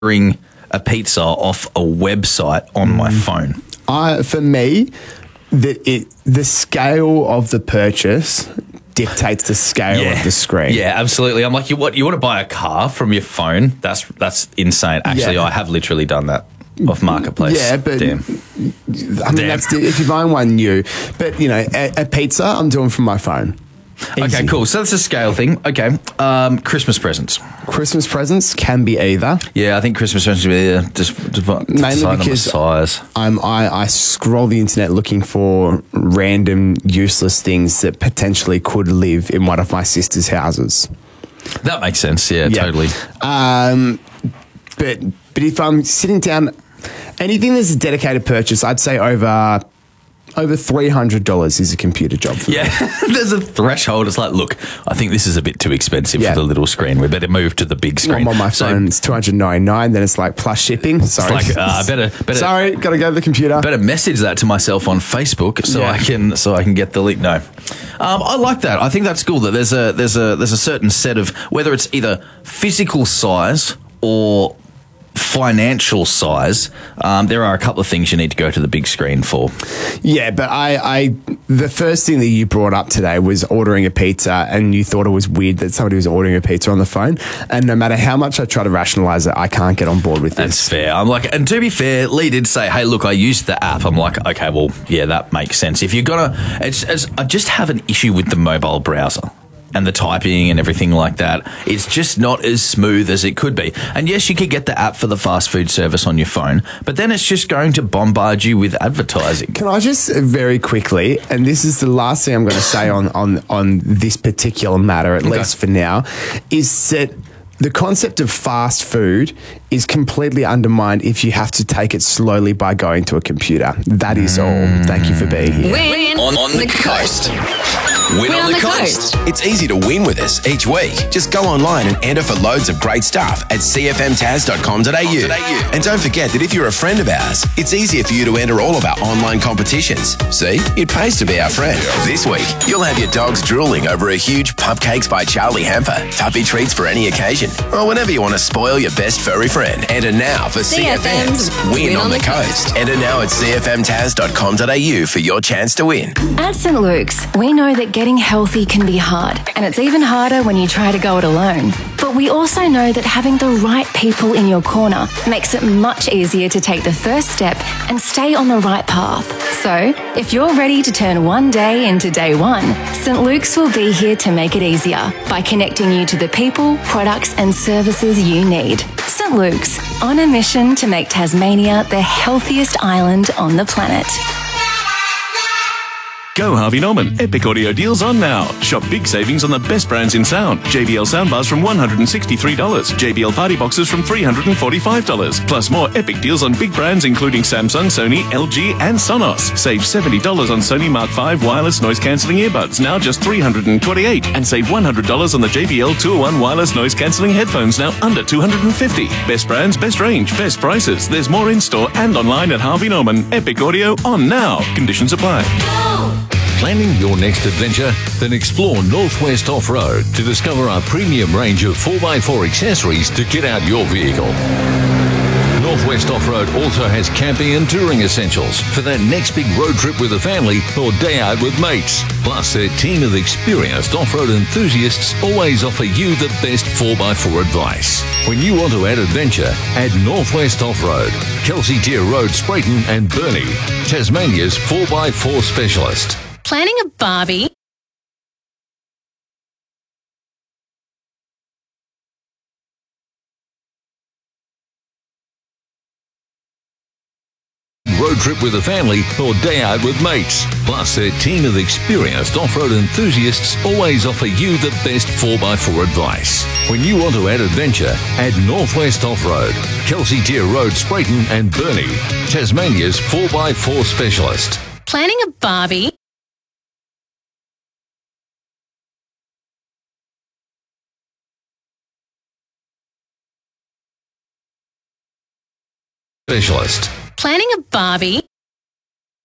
ordering a pizza off a website on my phone? For me, the scale of the purchase dictates the scale of the screen. Yeah, absolutely. I'm like, you want to buy a car from your phone? That's insane. Actually, I have literally done that off Marketplace. Yeah, but damn. I mean, that's if you're buying one new. But a pizza I'm doing from my phone. Easy. Okay, cool. So that's a scale thing. Okay, Christmas presents. Christmas presents can be either. Yeah, I think Christmas presents will be either. Just mainly because size. I scroll the internet looking for random useless things that potentially could live in one of my sister's houses. That makes sense. Yeah, totally. But if I'm sitting down, anything that's a dedicated purchase, I'd say over $300 is a computer job for me. There's a threshold. It's like, look, I think this is a bit too expensive for the little screen. We better move to the big screen. I'm on my phone, it's $299. Then it's like plus shipping. Sorry, it's like better. Sorry, gotta go to the computer. Better message that to myself on Facebook so I can get the link. No, I like that. I think that's cool. That there's a certain set of, whether it's either physical size or financial size, there are a couple of things you need to go to the big screen for. Yeah, but the first thing that you brought up today was ordering a pizza, and you thought it was weird that somebody was ordering a pizza on the phone. And no matter how much I try to rationalize it, I can't get on board with this. That's fair. I'm like, and to be fair, Lee did say, "Hey, look, I used the app." I'm like, okay, well, yeah, that makes sense. If you're gonna, I just have an issue with the mobile browser and the typing and everything like that. It's just not as smooth as it could be. And yes, you could get the app for the fast food service on your phone, but then it's just going to bombard you with advertising. Can I just very quickly, and this is the last thing I'm going to say on this particular matter, at least for now, is that the concept of fast food is completely undermined if you have to take it slowly by going to a computer. That is all. Thank you for being here. Win on the coast. Win on the coast. It's easy to win with us each week. Just go online and enter for loads of great stuff at cfmtaz.com.au. And don't forget that if you're a friend of ours, it's easier for you to enter all of our online competitions. See, it pays to be our friend. This week, you'll have your dogs drooling over a huge Pupcakes by Charlie hamper, tuppy treats for any occasion, or whenever you want to spoil your best furry friend. Enter now for CFM's Win on the Coast. Enter now at cfmtaz.com.au for your chance to win. At St. Luke's, we know that getting healthy can be hard, and it's even harder when you try to go it alone. But we also know that having the right people in your corner makes it much easier to take the first step and stay on the right path. So, if you're ready to turn one day into day one, St. Luke's will be here to make it easier by connecting you to the people, products and services you need. St. Luke's, on a mission to make Tasmania the healthiest island on the planet. Go Harvey Norman. Epic audio deals on now. Shop big savings on the best brands in sound. JBL soundbars from $163. JBL party boxes from $345. Plus more epic deals on big brands including Samsung, Sony, LG and Sonos. Save $70 on Sony Mark V wireless noise cancelling earbuds, now just $328. And save $100 on the JBL 201 wireless noise cancelling headphones, now under $250. Best brands, best range, best prices. There's more in store and online at Harvey Norman. Epic audio on now. Conditions apply. Planning your next adventure? Then explore Northwest Off-Road to discover our premium range of 4x4 accessories to get out your vehicle. Northwest Off-Road also has camping and touring essentials for that next big road trip with a family or day out with mates. Plus, their team of experienced off-road enthusiasts always offer you the best 4x4 advice. When you want to add adventure, add Northwest Off-Road, Kelsey Tier Road, Sprayton and Burnie, Tasmania's 4x4 specialist. Planning a Barbie? Road trip with a family or day out with mates. Plus, their team of experienced off-road enthusiasts always offer you the best 4x4 advice. When you want to add adventure, add Northwest Off-Road, Kelsey Tier Road, Sprayton and Burnie, Tasmania's 4x4 specialist. Planning a Barbie? Specialist. Planning a Barbie?